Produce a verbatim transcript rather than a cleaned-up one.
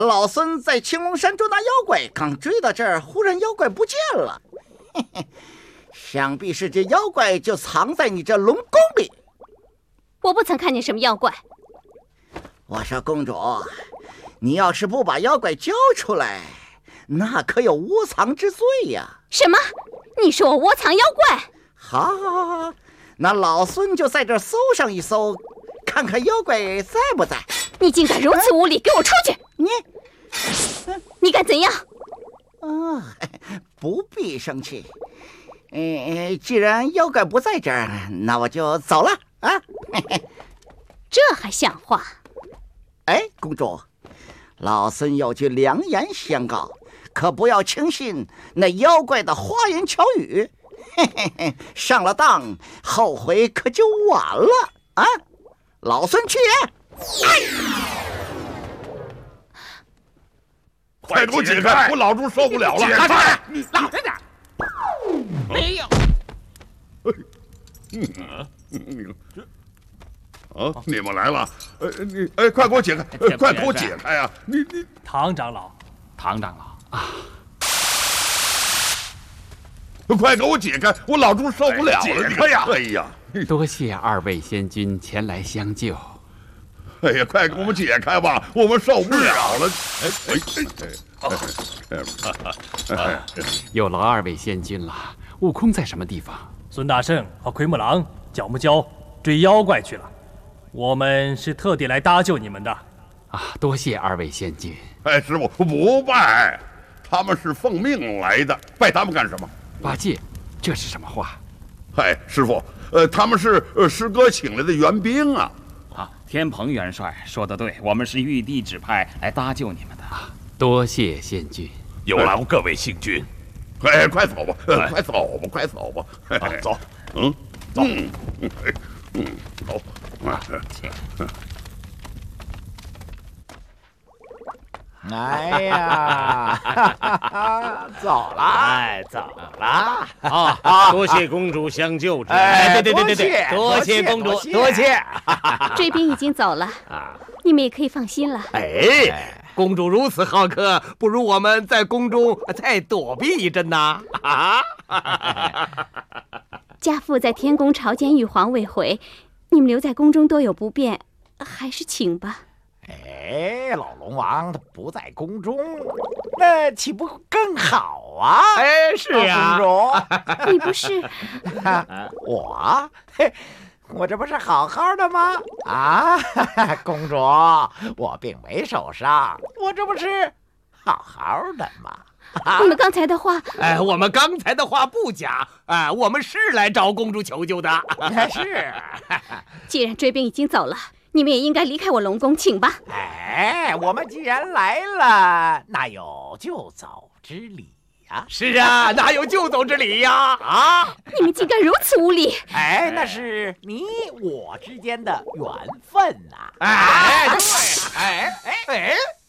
老孙在青龙山捉拿妖怪，刚追到这儿，忽然妖怪不见了。嘿嘿，想必是这妖怪就藏在你这龙宫里。 我不曾看见什么妖怪。 我说公主，你要是不把妖怪交出来，那可有窝藏之罪呀！ 什么？你说我窝藏妖怪？ 好，好，好，好，那老孙就在这儿搜上一搜，看看妖怪在不在。 你竟敢如此无礼，给我出去！ 你， 你敢怎样？ 啊，不必生气。呃，既然妖怪不在这儿，那我就走了啊。 这还像话？ 哎，公主，老孙有句良言相告，可不要轻信那妖怪的花言巧语。嘿嘿嘿，上了当，后悔可就晚了啊！老孙去也！哎， 快给我解开！我老猪受不了了！ 解开！你老实点！没有。 嗯，啊，你们来了！呃，你哎，快给我解开！快给我解开呀！你你， 唐长老， 唐长老啊！ 快给我解开！我老猪受不了了！ 解开呀！ 哎呀， 多谢二位仙君前来相救。 哎呀，快给我们解开吧，我们受不了了！哎哎哎！ 有劳二位仙君了。悟空在什么地方？ 孙大圣和奎木狼、角木蛟追妖怪去了。我们是特地来搭救你们的。 啊，多谢二位仙君。 哎，师傅不拜，他们是奉命来的，拜他们干什么？ 八戒，这是什么话？ 嗨，师傅，呃，他们是呃师哥请来的援兵啊。 啊，天蓬元帅说得对，我们是玉帝指派来搭救你们的。 啊，多谢仙君。 有劳各位星君。 哎，快走吧，呃，快走吧，快走吧。 啊，走， 嗯， 走， 嗯，嗯，走。 哎呀，哈哈，走了， 哎，走了啊！多谢公主相救之恩。 哎， 对对对对对，多谢公主，多谢。 追兵已经走了，你们也可以放心了。 哎，公主如此好客，不如我们在宫中再躲避一阵呐！啊！ 家父在天宫朝见玉皇未回，你们留在宫中多有不便，还是请吧。 哎，老龙王他不在宫中，那岂不更好啊？ 哎，是呀， 公主， 你不是我？嘿，我这不是好好的吗？啊，公主，我并没受伤，我这不是好好的吗？ 啊、你们刚才的话， 哎，我们刚才的话不假，哎，我们是来找公主求救的。 是， 既然追兵已经走了，你们也应该离开我龙宫，请吧。 哎，我们既然来了，哪有就走之理呀？ 是啊，哪有就走之理呀？啊！ 你们竟敢如此无礼！ 哎，那是你我之间的缘分呐！ 哎，对，哎哎哎。